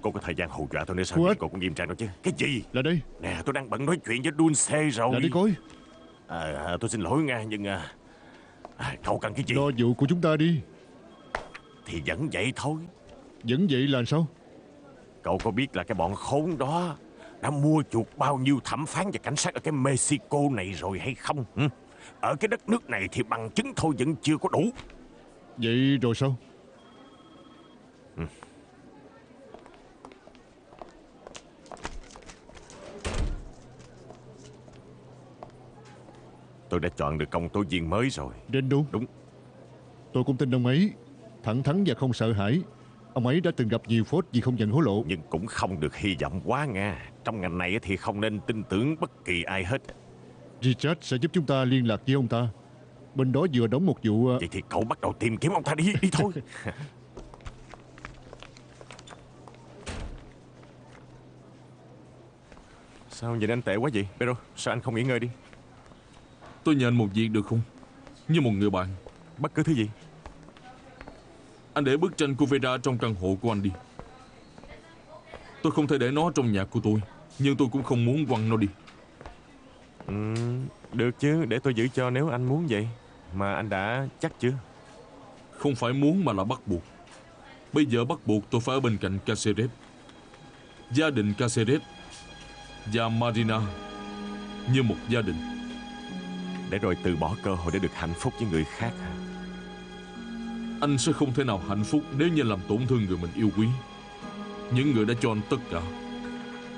Cô có thời gian hù dọa tôi nữa sao? What? Cô cũng nghiêm trang đâu chứ. Cái gì? Là đây. Nè, tôi đang bận nói chuyện với Dulce rồi. Là đi coi. Tôi xin lỗi nha, nhưng cậu cần cái gì? Lo vụ của chúng ta đi. Thì vẫn vậy thôi. Vẫn vậy là sao? Cậu có biết là cái bọn khốn đó đã mua chuộc bao nhiêu thẩm phán và cảnh sát ở cái Mexico này rồi hay không? Ở cái đất nước này thì bằng chứng thôi vẫn chưa có đủ. Vậy rồi sao? Tôi đã chọn được công tố viên mới rồi. Rendo. Đúng. Tôi cũng tin ông ấy. Thẳng thắn và không sợ hãi. Ông ấy đã từng gặp nhiều phốt vì không nhận hối lộ. Nhưng cũng không được hy vọng quá nha. Trong ngành này thì không nên tin tưởng bất kỳ ai hết. Richard sẽ giúp chúng ta liên lạc với ông ta. Bên đó vừa đóng một vụ. Vậy thì cậu bắt đầu tìm kiếm ông ta đi thôi. Sao vậy anh tệ quá vậy Pedro? Sao anh không nghỉ ngơi đi? Tôi nhờ anh một việc được không? Như một người bạn. Bất cứ thứ gì. Anh để bức tranh của Vera trong căn hộ của anh đi. Tôi không thể để nó trong nhà của tôi, nhưng tôi cũng không muốn quăng nó đi. Được chứ, để tôi giữ cho nếu anh muốn vậy. Mà anh đã chắc chưa? Không phải muốn mà là bắt buộc. Bây giờ bắt buộc tôi phải ở bên cạnh Caceres, gia đình Caceres và Marina như một gia đình. Để rồi từ bỏ cơ hội để được hạnh phúc với người khác hả? Anh sẽ không thể nào hạnh phúc nếu như làm tổn thương người mình yêu quý, những người đã cho anh tất cả.